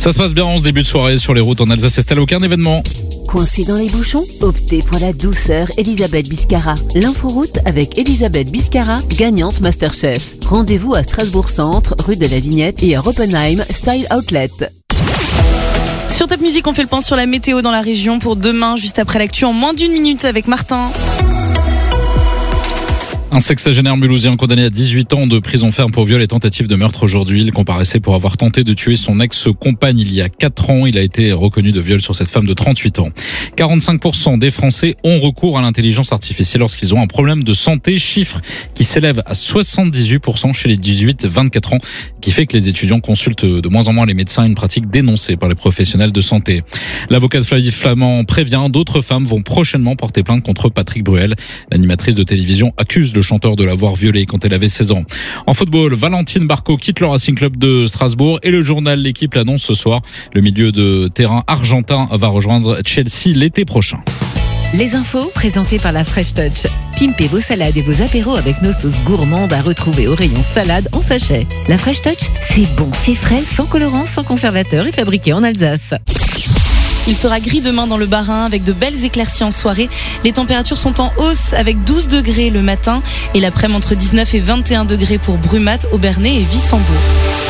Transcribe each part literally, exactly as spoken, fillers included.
Ça se passe bien en ce début de soirée sur les routes en Alsace. Est-ce aucun événement? Coincé dans les bouchons? Optez pour la douceur Elisabeth Biscara. L'inforoute avec Elisabeth Biscara, gagnante Masterchef. Rendez-vous à Strasbourg Centre, rue de la Vignette et à Oppenheim Style Outlet. Sur Top Music, on fait le point sur la météo dans la région pour demain, juste après l'actu, en moins d'une minute avec Martin. Un sexagénaire mulhousien condamné à dix-huit ans de prison ferme pour viol et tentative de meurtre aujourd'hui. Il comparaissait pour avoir tenté de tuer son ex-compagne il y a quatre ans. Il a été reconnu de viol sur cette femme de trente-huit ans. quarante-cinq pour cent des Français ont recours à l'intelligence artificielle lorsqu'ils ont un problème de santé. Chiffre qui s'élève à soixante-dix-huit pour cent chez les dix-huit vingt-quatre ans, qui fait que les étudiants consultent de moins en moins les médecins, une pratique dénoncée par les professionnels de santé. L'avocat de Flavie Flamand prévient, d'autres femmes vont prochainement porter plainte contre Patrick Bruel. L'animatrice de télévision accuse le chanteur de l'avoir violée quand elle avait seize ans. En football, Valentine Barco quitte le Racing Club de Strasbourg et le journal L'équipe l'annonce ce soir. Le milieu de terrain argentin va rejoindre Chelsea l'été prochain. Les infos présentées par la Fresh Touch. Pimpez vos salades et vos apéros avec nos sauces gourmandes à retrouver au rayon salade en sachet. La Fresh Touch, c'est bon, c'est frais, sans colorant, sans conservateur et fabriqué en Alsace. Il fera gris demain dans le Bas-Rhin avec de belles éclaircies en soirée. Les températures sont en hausse avec douze degrés le matin et l'après-midi entre dix-neuf et vingt et un degrés pour Brumath, Obernai et Wissembourg.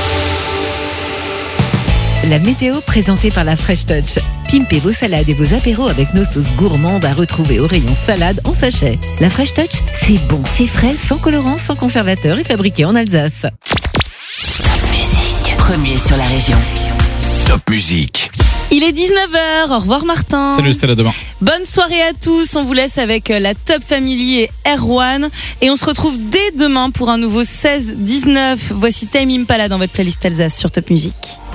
La météo présentée par la Fresh Touch. Pimpez vos salades et vos apéros avec nos sauces gourmandes à retrouver au rayon salade en sachet. La Fresh Touch, c'est bon, c'est frais, sans colorant, sans conservateur et fabriqué en Alsace. Top Music, premier sur la région. Top Music. Il est dix-neuf heures, au revoir Martin. Salut Stella, à demain. Bonne soirée à tous, on vous laisse avec la Top Family et Erwan. Et on se retrouve dès demain pour un nouveau seize dix-neuf. Voici Tame Impala dans votre playlist Alsace sur Top Music.